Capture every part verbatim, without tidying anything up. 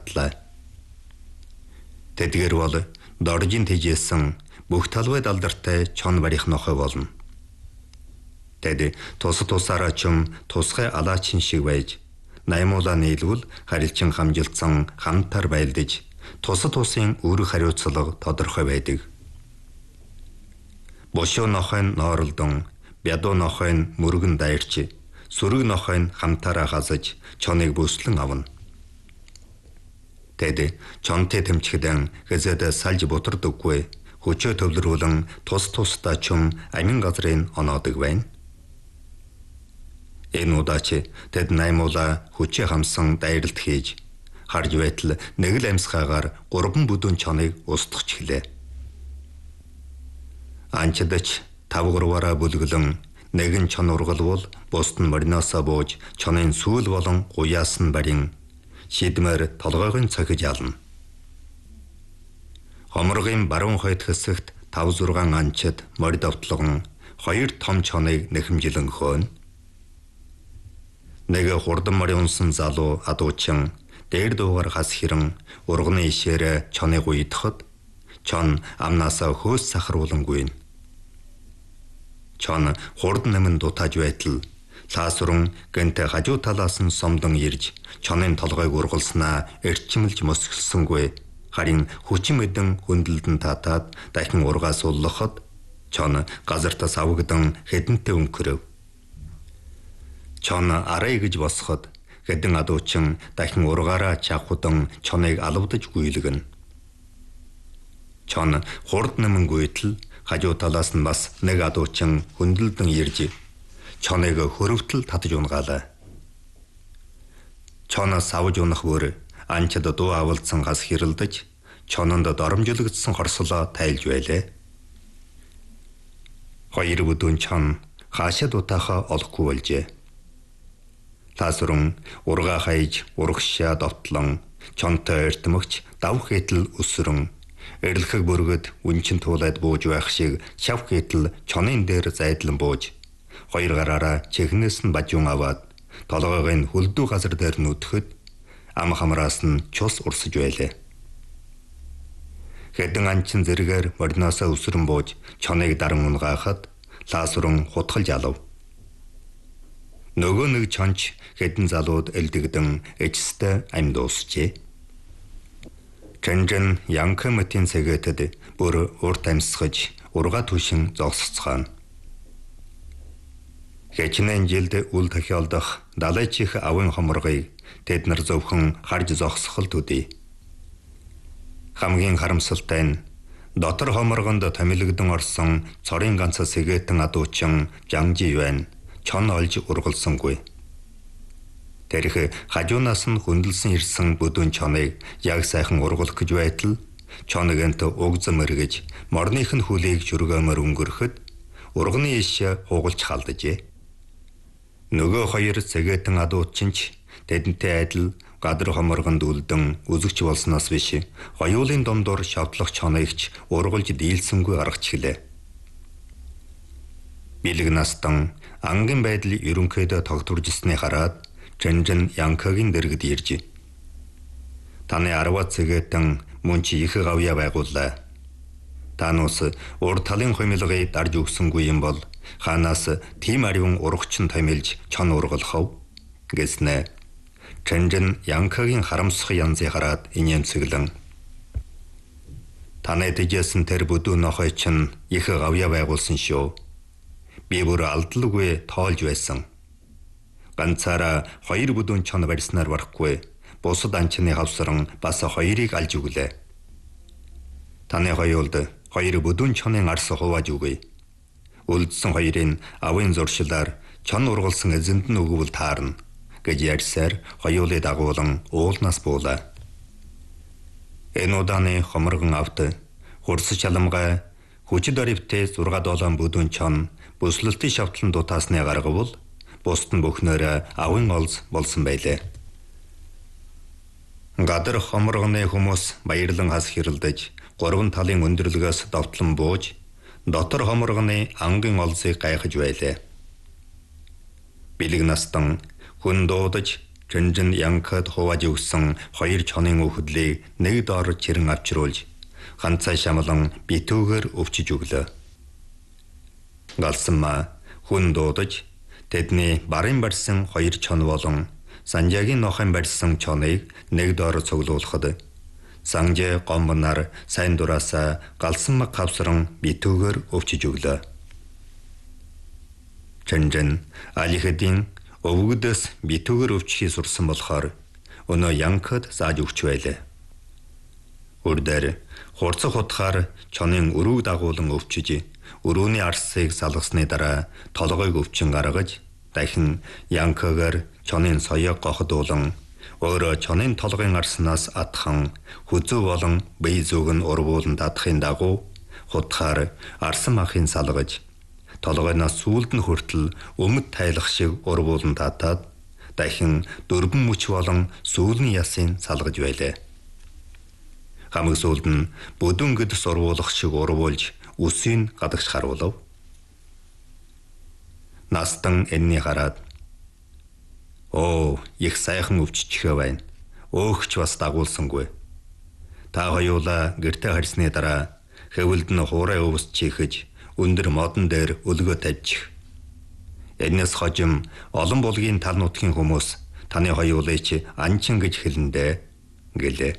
хандлаа. Тэдгээр бол доржин тэжээсэн бүх талбай далдартай чон барих нохой болно. Тэд тус тусаараа чум тусгай алаачин шиг байж, наймуулаа нийлвэл харилчин хамжилтсан хамтар байлдаж, тус тусын үүрэг хариуцлага тодорхой байдаг. Бошоо нохой нь нооролдон, бядуу нохой нь мөргөн дайрч, сүрэг нохой нь хамтараа хасаж, чоныг бүслэн авна. Тэд чонтой тэмчгдэн хэзээд салж бутардаггүй, хүчөө төвлөрүүлэн тус тусдаа чум амин газрын оноодаг байна. Энэ удаач тэд наймуула хүчээ хамсан дайралт хийж, харж байтал нэг л амьсгаагаар гурван бүдүүн чоныг устгах эхлэв. Анчдач тав гурваараа бүлгэлэн нэгэн чон ургалвал бусд нь мориноосоо бууж чонын сүүл болон гуяас нь барин шидмээр толгойгын цохиж ялна. Хоморгын баруун хойд хэсэгт тав зургаан анчид морь довтлогон хоёр том чоныг нэхэмжилэн хөөн. Нэг хурдан морин унсан залуу адуучин дээр дуугаар хас хэрэн урганы ишээрэ чоныг уйдахад чон амнаасаа хөөс сахаруулангүй. Чон хурдан нэмэн дутааж байтал лаасрун гэнтэй хажуу талаас нь сомдон ирж чонын толгойг ургалснаа эрчимлж мосгилсангүй. Харин хүчин мэдэн хөндлөлдөн татаад дахин ургаас уллахад чон газартаа савгдан хэдэнтэй өнгөрөв. Чон арай гэж босоход хэдэн адуучин дахин ургаараа чавхудан чоныг алавдаж гүйлгэн. Чон хурд нэмэн гүйтэл хажуу талаас нь бас нэг адуучин хөндлөлдөн ирж чоныг хөрөвтөл татаж унгаалаа. Чоноос авж унах бүр анчид дуу авалцсан гас хэрэлдэж чононд доромжлогдсон хорслоо тайлж байлаа. Хоёр бүдүүн чон хаашаа дутаахаа олохгүй болжээ. Лаасрун ургаа хайж урагшаа довтлон чонтой эртмөгч давх хэтл өсрөн эрлэхэг бүргэд үнчин туулайд бууж байх шиг шав хэтл чонын дээр зайдлан бууж хоёр гараараа чихнээс нь бажуун аваад толгойг нь хөлдөө газар дээр нүдэхэд ам хамраас нь чус урсаж байлаа. Хэдэн анчин зэрэгээр мориноосоо өсрөн бууж чоныг даран унгаахад лаасрун хутгалж алав. Нөгөө нэг чонч хэдэн залууд элдэгдэн эцэстээ амьд дуусчээ. Чэнжэн Янкэмэтийн цэгээтэд бүр урт амьсгаж ургаа түшин зогсцгаана. Хэчнэн жилд үл тахиалдах далайчих авын хоморгыг тэд нар зөвхөн харж зогсохол төдий. Хамгийн харамсалтай нь дотор хоморгонд томилогдсон орсон цорын ганц сэгэтэн адуучин Жанжи байна. Чон олж ургалсангүй. Тэрх хажуунаас нь хөндлөсөн ирсэн бүдүүн чоныг яг сайхан ургалах гэж байтал чоногэнт угзам эргэж морных нь хүлийг жургөмөр өнгөрөхөд урганы иш хугалж халдажээ. Нөгөө хоёр цэгэтэн адуучинч тэдэнтэй адил гадар хоморгонд үлдэн үзэгч болсноос биш хоёулын дундуур шавтлах чоногч ургалж дийлсэнгүй гаргачихлээ. Билэг настан ангийн байдал ерөнхийдөө тогтворжсны хараад Чэнжэн Янкагийн дэргэд ирж таны арваа цэгэтэн мөн чи их гавья байгууллаа. Танус урд талын хумилгыг дарж өгсөнгүй юм бол ханаас тийм ариун урагчин томилж чон ургалхав гэснэ. Чэнжэн Янкагийн харамсах янзыг хараад инээмсэглэн таны дэжсэн тэр бүдүүн нохой чинь их гавья байгуулсан шүү. Би бүр алдлгүй тоолж байсан. Ганцаараа хоёр бүдүүн чон барьснаар барахгүй бусад анчны хавсран бас хоёрыг алж өглөө. Таны хоёулд хоёр бүдүүн чонын арс хувааж өгье. Үлдсэн хоёрын авын зуршилаар чон ургалсан эзэнд нь өгвөл таарна гэж ярьсаар хоёулыг дагуулan уулнаас буулаа. Энэ удааны хоморгон авт хурс чаламгай хүчит оривтэй зурга долоон бүдүүн чон бүслэлтийн шавтлан дутаасны гаргавал бусд нь бүхнээрээ авын олз болсон байлээ. Гадар хоморгоны хүмүүс баярлан хас хэрэлдэж гурван талын өндөрлөгөөс довтлон бууж дотор хоморгоны ангийн олзыг гайхаж байлаа. Билэг настан хүн дуудаж Чэнжин янкад хувааж өгсөн хоёр чонын үхдлийг нэг доор чирэн авчруулж ганцаа шамлан битүүгээр өвчиж өглөө. Галсанмаа хүн дуудаж тэдний барын барьсан хоёр чон болон Санжаагийн нохын барьсан чоныг нэг доор цуглуулахад Санжаа гомбонаар сайн дураасаа Галсанмаг хавсран битүүгээр өвчиж өглөө. Чэнжин алихэдийн өвгөдөөс битүүгээр өвчихийг сурсан болохоор өнөө янкад зааж өгч байлаа. Үрдээр хурцах утгаар чонын өрөөг дагуулan өвчиж өрөөний арсыг салгасны дараа толгойг өвчин гаргаж дахин янкагаар чонын соёог гохдуулан өөрөө чонын толгойн арснаас атхан хүзүү болон бие зүг нь ургуулan дадахын дагуу хутгаар арсан махын салгаж толгойноос сүүлд нь хүртэл өмд тайлах шиг ургуулan татаад дахин дөрвөн мөч болон сүүлний ясыг салгаж байлаа. Хамаг сүүлд нь бүдүүн гэдэс ургуулах шиг ургуулж үсийг гадагш харуулв. Настан энэний хараад "Оо, их сайхан өвччихөө байна. Өөхч бас дагуулсангүй. Та хоёулаа гэртээ харсны дараа хэвлэд нь хуурай өвс чихэж өндөр модон дээр өлгөө тавьчих. Энэс хожим олон булгийн тал нутгийн хүмүүс таны хоёулыг анчин гэж хэлэндээ" гэлээ.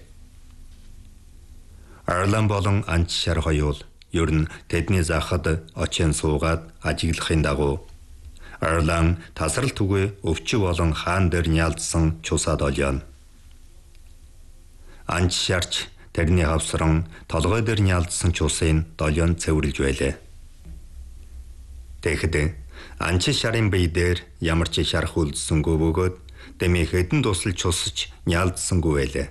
Арлан болон анч шар хоёул ер нь тэдний захад очин суугаад ажиглахын дагуу Арлан тасрал түгүй өвчө болон хаан дээр нялдсан чусаад олёно. Анч шарч тэрний хавсран толгой дээр нялдсан чусыг долоон цэвэрлж байлаа. Тэгэхэд анч шарын бие дээр ямар ч шарх үлдсэнгүй бөгөөд дэмий хэдэн тусал чусч нялдсангүй байлаа.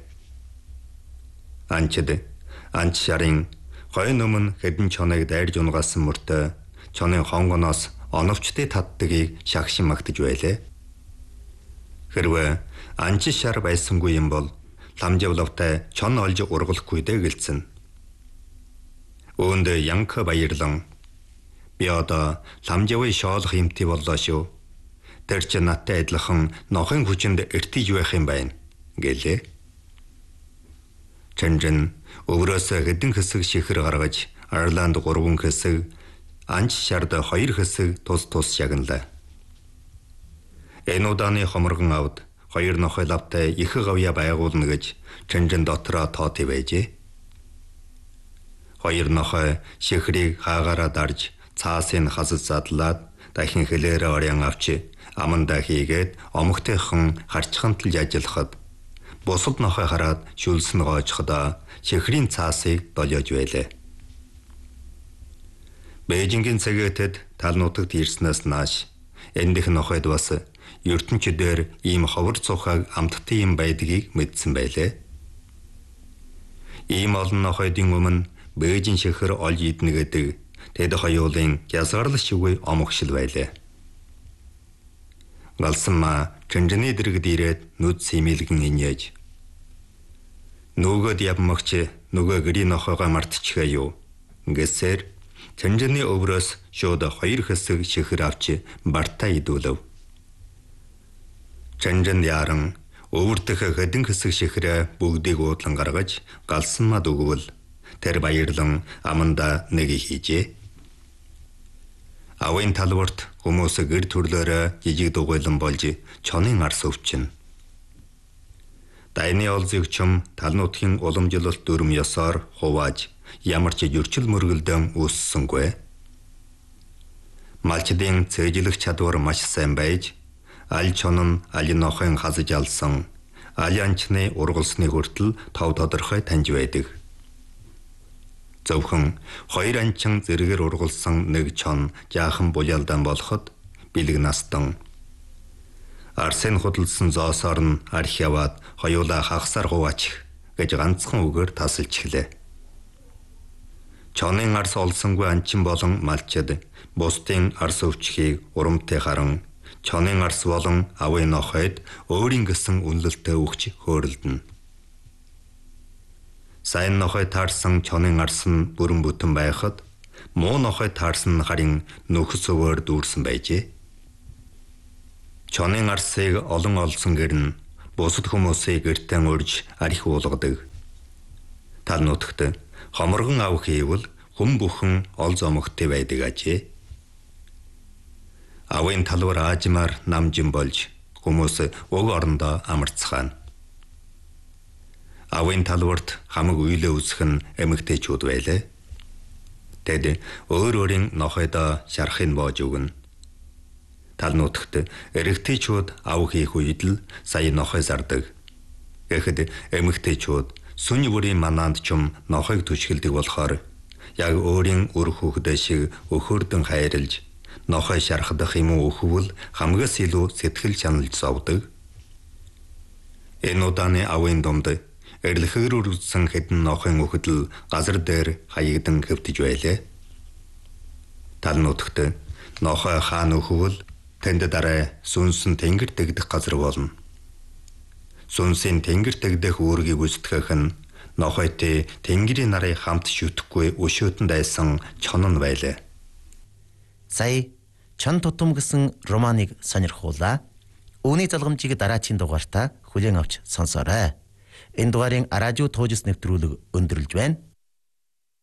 Анчд анч шарын хойн өмнө хэдэн чоныг дайрж унгасан мөртөө чонын хонгоноос оновчтой татдгийг шагшин магтаж байлаа. Хэрвээ анч шар байсангүй юм бол ламжавлавтай чон олж ургалахгүй дээ гэлцэн. Өөндөө янка баярлан "Би одоо ламжавын шоолох юмтай боллоо шүү. Тэр чи надтай адилхан нохын хүчинд эртэж байх юм байна" гэлээ. Чэнжин өврөөсөө хэдэн хэсэг шихэр гаргаж Арланд гурван хэсэг, анч шард хоёр хэсэг тус тус шагналаа. Энэ удааны хоморгон авд хоёр нохой лавтай их гавья байгуулна гэж Чэнжин дотроо тооти байжээ. Хоёр нохой шихрийг хаагаараа дарж цаасыг хасаж задлаад дахин хэлээрээ орян авч амандаа хийгээд омогтойхон харчханталж ажиллахад бусад нохой хараад шүлсэн гоожходоо шихрийн цаасыг долоож байлаа. Бээжингийн цагаатэд тал нутагт ирснээс нааш эндх нохойд бас ертөнчдөр ийм ховор цухаг амттай юм байдгийг мэдсэн байлаа. Ийм олон нохойдын өмнө Бээжин шихэр олж иднэ гэдэг тэд хоёулын язгарлал шигүй омогшил байлаа. Галсанмаа Чэнжиний дэргэд ирээд нүд симэлгэн инээж "Нүгөд явмагч нөгөө гэрийн нохойгоо мартчихаа юу" гэсээр Чэнжиний өврөөс шууд хоёр хэсэг шихэр авч бартаа идүүлв. Чэнжин яран өвөрдөх хэдэн хэсэг шихрээ бүгдийг уудлан гаргаж Галсанмаад өгвөл тэр баярлан аманда нэг хийжээ. Авын талбарт хүмүүс гэр төрлөөрөө жижиг дугуйлан болж чонын арс өвчин. Дайны олзэгчм тал нутгийн уламжлалт дүрм ёсоор хувааж ямар ч зөрчил мөргөлдөн үүссэнгүй. Малчдын цээжлэх чадвар маш сайн байж аль чон нь аль нохын хазаж алсан аль анчны ургалсны хүртэл тав тодорхой таньж байдаг. Зөвхөн хоёр анчин зэрэгээр ургалсан нэг чон жаахан булялдан болоход бэлэг настан арсын худалсан зоосоор нь арх яваад хоёулаа хагасаар хуваачих гэж ганцхан үгээр тасалчихлээ. Чонын арс олсонгүй анчин болон малчид бусдын арс өвчхийг урамтай харан чонын арс болон авын нохойд өөрийн гэсэн үнэлэлтэд өгч хөөрөлдөнө. Сайн нохой таарсан чонын арс нь бүрэн бүтэн байхад муу нохой таарсан харин нөхөс өвөр дүүрсэн байжээ. Чонын арсыг олон олсон гэрн бусад хүмүүсийг гэртээ урьж арх уулгадаг. Тал нутагт хоморгон ав хийвэл хүм бүхэн ол зомогтой байдаг ажээ. Авын талвар аажмаар намжин болж хүмүүс уг орондоо амарцгаана. Авын талварт хамаг үйлээ үсэх нь эмэгтэйчүүд байлаа. Тэд өөр өөрийн нохойдоо шарахын боож өгнө. Тал нутагт эрэгтэйчүүд ав хийх үед л сая нохой зардаг. Тэгэхэд эмэгтэйчүүд сүнь бүрийн манаанд ч юм нохойг түшгэлдэг болохоор яг өөрийн үр хүүхдээ шиг өхөрдөн хайрлж нохой шархдах юм уу өхвөл хамгаас илүү сэтгэл чаналж зовдөг. Энэ удааны авын домд эрлэхээр үргэлжсэн хэдэн нохойн өхөдөл газар дээр хаягдан хэвтэж байлаа. Тал нутагт нохой хаан өхвөл тэнд дараа сүнсэн тэнгэр дэгдэх газар болно. Сүнсийн тэнгэр дэгдэх үүргийг үстгэх нь нохойтой тэнгэрийн нарыг хамт шүтгэхгүй өшөөтөнд айсан чонон байлаа. Сая чон тутам гэсэн романыг сонирхуулаа. Үүний залгамжийг дараагийн дугаартаа хүлээн авч сонсоорой. Энэ дугаарын радио туужс нэвтрүүлэг өндөрлж байна.